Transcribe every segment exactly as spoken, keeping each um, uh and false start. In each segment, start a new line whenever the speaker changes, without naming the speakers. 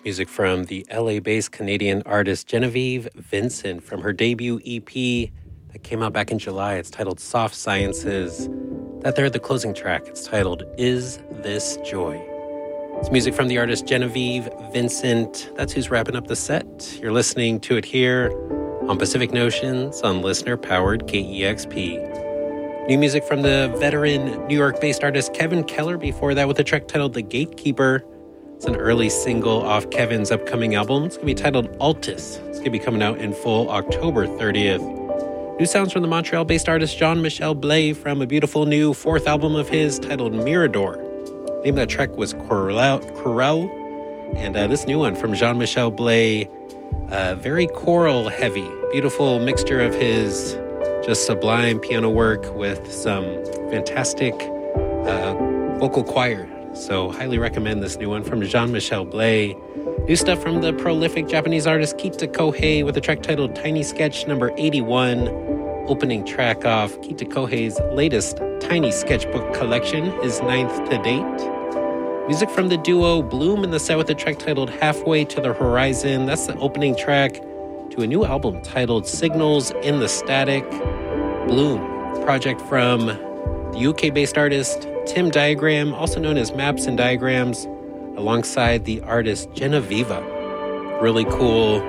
Music from the L A-based Canadian artist Genevieve Vincent from her debut E P that came out back in July. It's titled Soft Sciences. That there, the closing track, it's titled Is This Joy? It's music from the artist Genevieve Vincent. That's who's wrapping up the set. You're listening to it here on Pacific Notions on listener-powered K E X P. New music from the veteran New York-based artist Kevin Keller. Before that, with a track titled The Gatekeeper. It's an early single off Kevin's upcoming album. It's going to be titled Altus. It's going to be coming out in full October thirtieth. New sounds from the Montreal-based artist Jean-Michel Blais from a beautiful new fourth album of his titled Mirador. The name of that track was Corel. And uh, this new one from Jean-Michel Blais, uh, very choral-heavy. Beautiful mixture of his just sublime piano work with some fantastic uh, vocal choir. So highly recommend this new one from Jean-Michel Blais. New stuff from the prolific Japanese artist Kita Kohei with a track titled Tiny Sketch number eighty-one. Opening track off Kita Kohei's latest Tiny Sketchbook collection, is ninth to date. Music from the duo Bloom in the set with a track titled Halfway to the Horizon. That's the opening track to a new album titled Signals in the Static. Bloom, project from the U K-based artist Tim Diagram, also known as Maps and Diagrams, alongside the artist Genevieva. Really cool,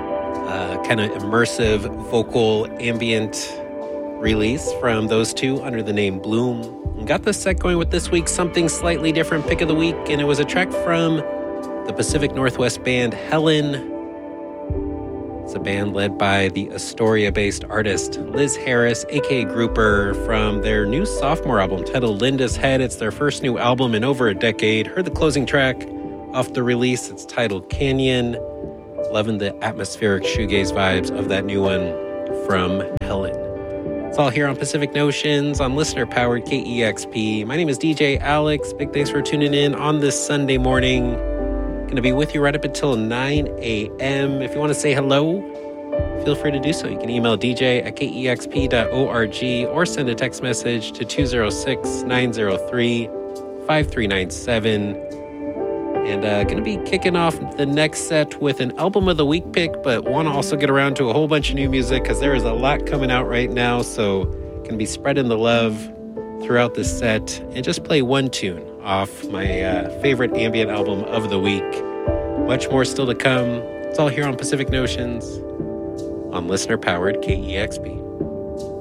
uh, kind of immersive vocal ambient release from those two under the name Bloom. And got the set going with this week's Something Slightly Different pick of the week, and it was a track from the Pacific Northwest band Helen. It's a band led by the Astoria-based artist Liz Harris, aka Grouper, from their new sophomore album titled Linda's Head. It's their first new album in over a decade. Heard the closing track off the release. It's titled Canyon. Loving the atmospheric shoegaze vibes of that new one from Helen. It's all here on Pacific Notions on listener-powered K E X P. My name is D J Alex. Big thanks for tuning in on this Sunday morning. Going to be with you right up until nine a.m. If you want to say hello, feel free to do so. You can email d j at k e x p dot org or send a text message to two oh six, nine oh three, five three nine seven. And uh, going to be kicking off the next set with an album of the week pick, but want to also get around to a whole bunch of new music because there is a lot coming out right now. So going to be spreading the love throughout this set and just play one tune off my uh, favorite ambient album of the week. Much more still to come. It's all here on Pacific Notions on listener-powered K E X P.